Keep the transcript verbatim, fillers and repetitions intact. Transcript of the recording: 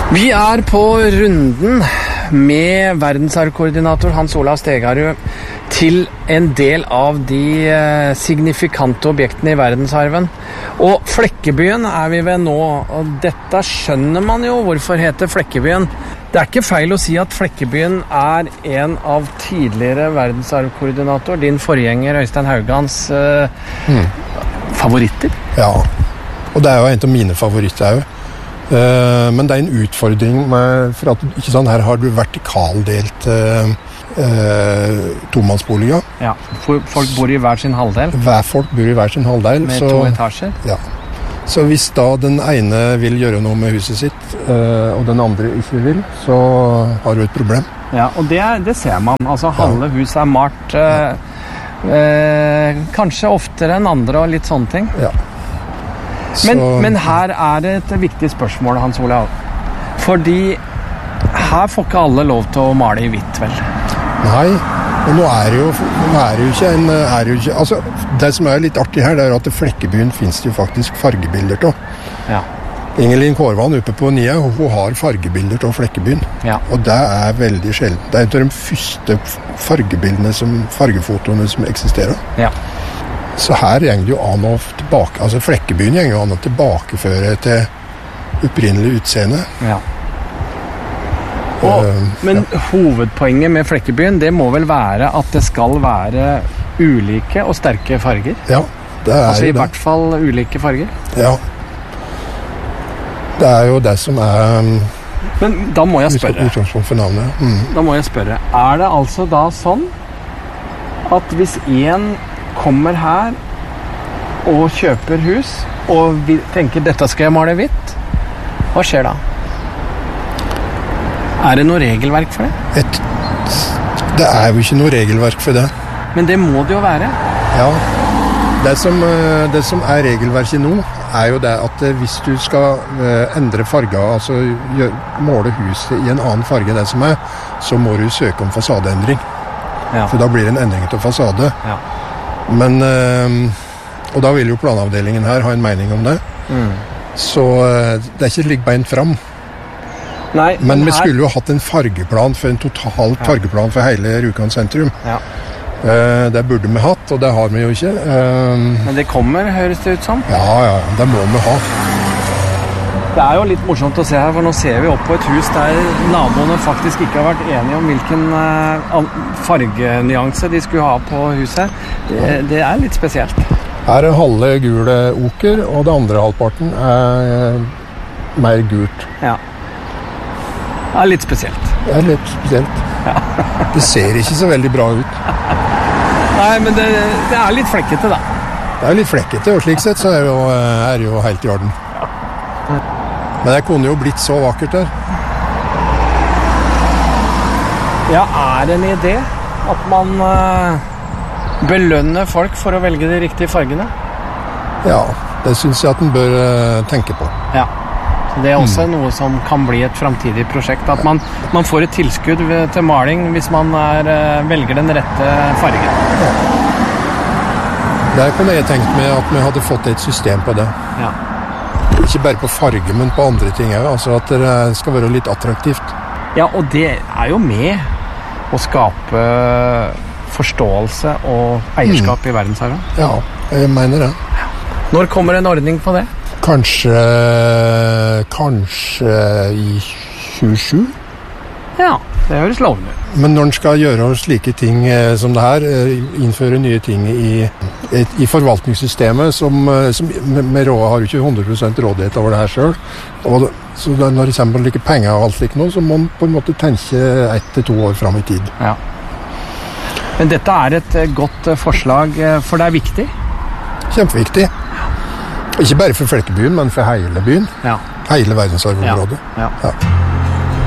Vi er på runden med verdensarvkoordinator Hans Olav Stegarud til en del av de signifikante objektene i verdensarven. Og Flekkebyen er vi ved nå, og dette skjønner man jo hvorfor heter Flekkebyen. Det er ikke feil å si at Flekkebyen er en av tidligere verdensarvkoordinator, din forgjenger Øystein Haugans eh, mm. favoritter. Ja, og det er jo en av mine favoritter også. Uh, men det er en utfordring med, for at ikke sant, her har du vertikaldelt uh, uh, tomannsboliger. Ja, folk bor i hver sin halvdel. Hver folk bor i hver sin halvdel. Med så, to etasjer. Ja. Så hvis da den ene vil gjøre noe med huset sitt, uh, og den andre ikke vil, så har du et problem. Ja, og det, det ser man. Altså, halve huset er malt uh, uh, kanskje oftere enn andre og litt sånne ting. Ja. Men, men her er det et viktig spørsmål, Hans Olav. Fordi her får ikke alle lov til å male i hvitt, vel? Nei, og nå er det jo, nå er det jo ikke en... Er det, jo ikke, altså, det som er litt artig her, det er at i Flekkebyen finnes det jo faktisk fargebilder til. Ja. Ingelin Kårvann oppe på Nia, hun har fargebilder til Flekkebyen. Ja. Og det er veldig sjelden. Det er en av de første fargebildene, som, fargefotoene som eksisterer. Ja. Så her gjenger det jo an å tilbake, altså Flekkebyen gjenger jo an å tilbakeføre til opprinnelig utseende. Ja. Og, uh, men ja. Hovedpoenget med Flekkebyen, det må vel være at det skal være ulike og sterke farger? Ja, det er altså i det. hvert fall ulike farger? Ja. Det er jo det som er... Um, men da må jeg spørre. For navnet. Mm. Da må jeg spørre. Er det altså da sånn at hvis en kommer her og kjøper hus og vi tenker dette skal jeg male hvitt, hva skjer da? Er det noe regelverk for det? Et, det er jo ikke noe regelverk for det. Men det må det jo være. Ja, det som, det som er regelverket nå er jo det at hvis du skal endre farger, altså gjør, måle huset i en annen farge enn det som er, så må du søke om fasadeendring. Ja. For da blir det en endring til fasade. Ja. Men, og da vil jo planavdelingen her ha en mening om det. Mm. Så det er ikke slik beint fram. Nei, men men vi her... skulle jo hatt en fargeplan, for en total ja. fargeplan for hele Rjukan sentrum. Ja. Det burde vi hatt, og det har vi jo ikke. Men det kommer, høres det ut som? Ja, ja, det må vi ha. Det er jo litt morsomt å se her, for nå ser vi opp på et hus der naboene faktisk ikke har vært enige om hvilken uh, fargenyanse de skulle ha på huset. Det, det er litt spesielt. Her er halve gule oker, og det andre halvparten er mer gult. Ja. Det er litt spesielt. Det er litt spesielt. Ja. Det ser ikke så veldig bra ut. Nei, men det, det er litt flekkete, da. Det er litt flekkete, og slik sett så er det jo, er det jo helt i orden. Men det kunne jo blitt så vakkert der. Ja, er det en idé at man uh, belønner folk for å velge de riktige fargene? Ja, det synes jeg at den bør uh, tenke på. Ja, så det er også mm. noe som kan bli et fremtidig prosjekt. At man, man får et tilskudd til maling hvis man er, uh, velger den rette fargen. Ja. Der kunne jeg tenkt meg at vi hadde fått et system på det. Ja. Ikke bare på farge, men på andre ting også. Altså at det skal være litt attraktivt. Ja, og det er jo med å skape forståelse og eierskap mm. i verdensarven. Ja, jeg mener det. Når kommer en ordning på det? Kanskje, kanskje i tjuesju? Ja, det høres lovende. Men når en skal gjøre slike ting som det her, innføre nye ting i, i forvaltningssystemet, som, som med råd har jo ikke hundre prosent rådighet over det her selv, og så når det kommer like penger og alt slik nå, så må man på en måte tenke ett til to år frem i tid. Ja. Men dette er et godt forslag, for det er viktig? Kjempeviktig. Ikke bare for Flekkebyen, men for hele byen. Ja. Hele verdensarvområdet. Ja. Ja. Ja.